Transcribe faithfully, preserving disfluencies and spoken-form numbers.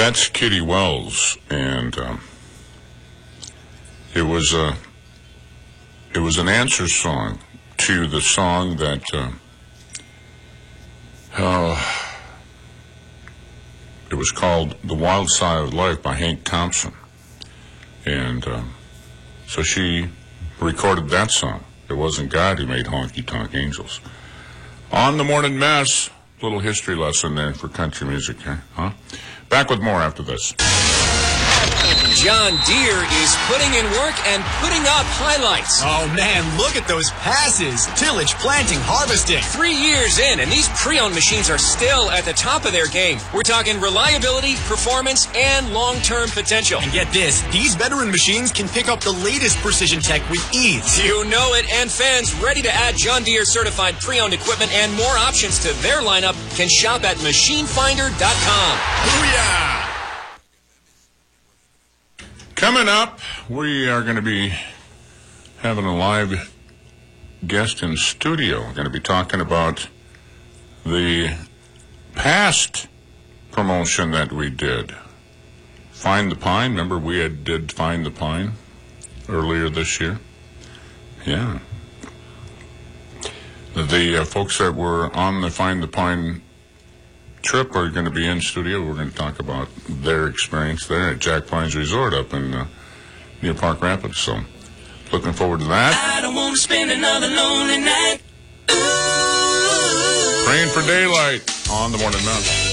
That's Kitty Wells, and um, it was a it was an answer song to the song that uh, uh, it was called "The Wild Side of Life" by Hank Thompson, and uh, so she recorded that song. It wasn't God who made Honky Tonk Angels. On the Morning Mess, little history lesson there for country music, huh? Back with more after this. John Deere is putting in work and putting up highlights. Oh, man, look at those passes. Tillage, planting, harvesting. Three years in, and these pre-owned machines are still at the top of their game. We're talking reliability, performance, and long-term potential. And get this, these veteran machines can pick up the latest precision tech with ease. You know it, and fans ready to add John Deere certified pre-owned equipment and more options to their lineup can shop at machine finder dot com. Booyah! Coming up, we are going to be having a live guest in studio. We're going to be talking about the past promotion that we did. Find the Pine. Remember we had, did Find the Pine earlier this year? Yeah. The uh, folks that were on the Find the Pine trip are going to be in studio. We're going to talk about their experience there at Jack Pines Resort up in uh, near Park Rapids. So, looking forward to that. I don't want to spend another lonely night. Ooh. Praying for daylight on the Morning Mess.